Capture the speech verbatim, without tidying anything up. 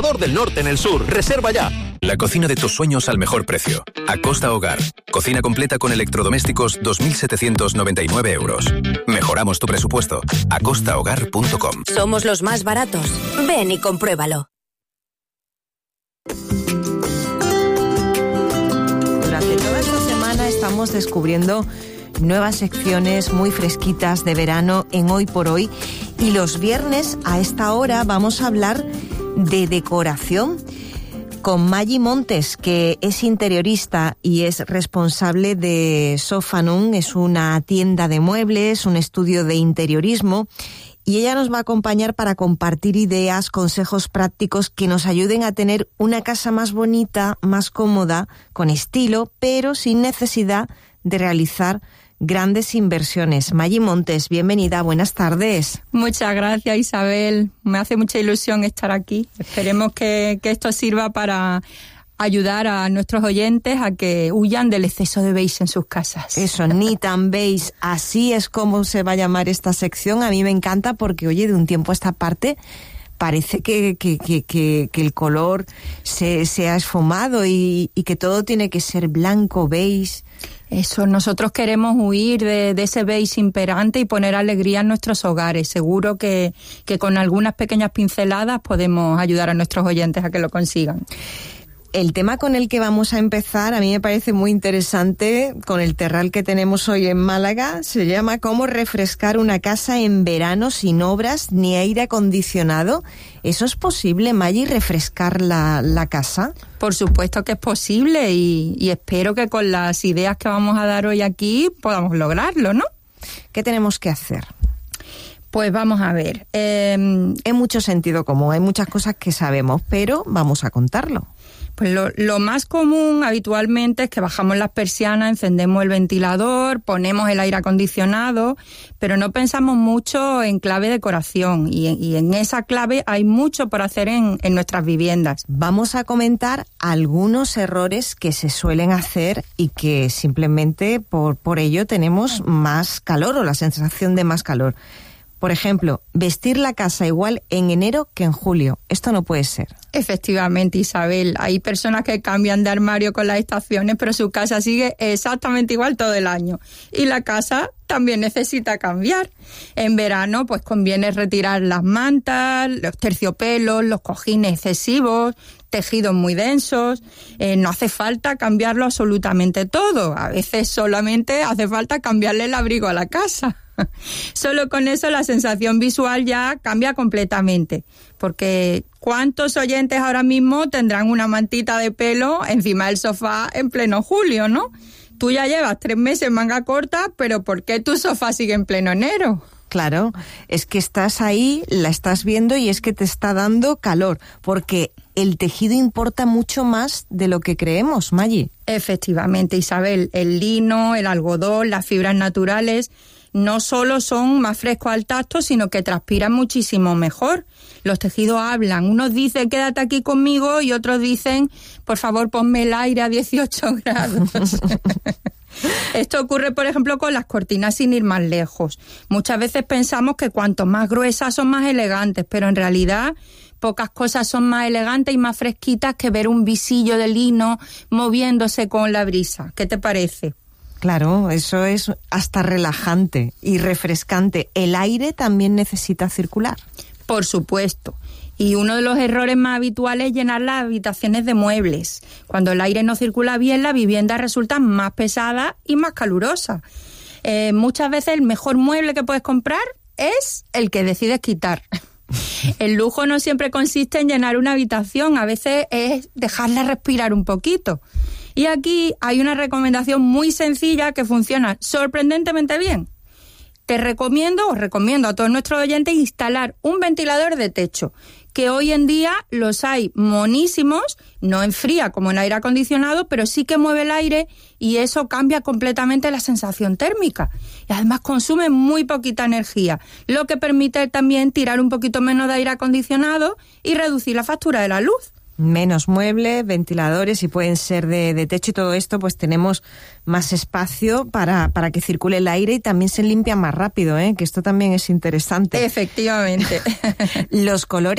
del Norte en el sur. Reserva ya. La cocina de tus sueños al mejor precio. Acosta Hogar. Cocina completa con electrodomésticos dos mil setecientos noventa y nueve euros. Mejoramos tu presupuesto. acosta hogar punto com. Somos los más baratos. Ven y compruébalo. Durante toda esta semana estamos descubriendo nuevas secciones muy fresquitas de verano en Hoy por Hoy, y los viernes a esta hora vamos a hablar de decoración con Maggi Montes, que es interiorista y es responsable de Sofanum. Es una tienda de muebles, un estudio de interiorismo, y ella nos va a acompañar para compartir ideas, consejos prácticos que nos ayuden a tener una casa más bonita, más cómoda, con estilo, pero sin necesidad de realizar grandes inversiones. Maggi Montes, bienvenida, buenas tardes. Muchas gracias, Isabel. Me hace mucha ilusión estar aquí. Esperemos que, que esto sirva para ayudar a nuestros oyentes a que huyan del exceso de beige en sus casas. Eso, ni tan beige. Así es como se va a llamar esta sección. A mí me encanta porque, oye, de un tiempo a esta parte parece que, que, que, que, que el color se, se ha esfumado y, y que todo tiene que ser blanco, beige. Eso, nosotros queremos huir de, de ese beige imperante y poner alegría en nuestros hogares. Seguro que, que con algunas pequeñas pinceladas podemos ayudar a nuestros oyentes a que lo consigan. El tema con el que vamos a empezar a mí me parece muy interesante, con el terral que tenemos hoy en Málaga. Se llama ¿Cómo refrescar una casa en verano sin obras ni aire acondicionado? ¿Eso es posible, Maggi, refrescar la, la casa? Por supuesto que es posible y, y espero que con las ideas que vamos a dar hoy aquí podamos lograrlo, ¿no? ¿Qué tenemos que hacer? Pues vamos a ver. Eh, en mucho sentido común, hay muchas cosas que sabemos, pero vamos a contarlo. Pues lo, lo más común habitualmente es que bajamos las persianas, encendemos el ventilador, ponemos el aire acondicionado, pero no pensamos mucho en clave decoración y, y en esa clave hay mucho por hacer en, en nuestras viviendas. Vamos a comentar algunos errores que se suelen hacer y que simplemente por, por ello tenemos más calor o la sensación de más calor. Por ejemplo, vestir la casa igual en enero que en julio. Esto no puede ser. Efectivamente, Isabel. Hay personas que cambian de armario con las estaciones, pero su casa sigue exactamente igual todo el año. Y la casa también necesita cambiar. En verano, pues conviene retirar las mantas, los terciopelos, los cojines excesivos, tejidos muy densos. Eh, no hace falta cambiarlo absolutamente todo. A veces solamente hace falta cambiarle el abrigo a la casa. Solo con eso la sensación visual ya cambia completamente, porque ¿cuántos oyentes ahora mismo tendrán una mantita de pelo encima del sofá en pleno julio, no? Tú ya llevas tres meses en manga corta, pero ¿por qué tu sofá sigue en pleno enero? Claro, es que estás ahí, la estás viendo y es que te está dando calor, porque el tejido importa mucho más de lo que creemos, Maggi. Efectivamente, Isabel, el lino, el algodón, las fibras naturales no solo son más frescos al tacto, sino que transpiran muchísimo mejor. Los tejidos hablan. Unos dicen, quédate aquí conmigo, y otros dicen, por favor, ponme el aire a dieciocho grados. Esto ocurre, por ejemplo, con las cortinas, sin ir más lejos. Muchas veces pensamos que cuanto más gruesas son más elegantes, pero en realidad pocas cosas son más elegantes y más fresquitas que ver un visillo de lino moviéndose con la brisa. ¿Qué te parece? Claro, eso es hasta relajante y refrescante. ¿El aire también necesita circular? Por supuesto. Y uno de los errores más habituales es llenar las habitaciones de muebles. Cuando el aire no circula bien, la vivienda resulta más pesada y más calurosa. Eh, muchas veces el mejor mueble que puedes comprar es el que decides quitar. El lujo no siempre consiste en llenar una habitación, a veces es dejarla respirar un poquito. Y aquí hay una recomendación muy sencilla que funciona sorprendentemente bien. Te recomiendo, os recomiendo a todos nuestros oyentes instalar un ventilador de techo, que hoy en día los hay monísimos, no enfría como en aire acondicionado, pero sí que mueve el aire y eso cambia completamente la sensación térmica. Y además consume muy poquita energía, lo que permite también tirar un poquito menos de aire acondicionado y reducir la factura de la luz. Menos muebles, ventiladores, y pueden ser de, de techo y todo esto, pues tenemos más espacio para, para que circule el aire y también se limpia más rápido, ¿eh? Que esto también es interesante. Efectivamente. Los colores